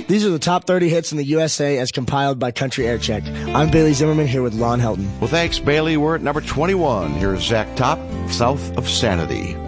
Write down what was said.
These are the top 30 hits in the USA as compiled by Country Air Check. I'm Bailey Zimmerman here with Lon Helton. Well, thanks, Bailey. We're at number 21. Here's Zach Top, South of Sanity.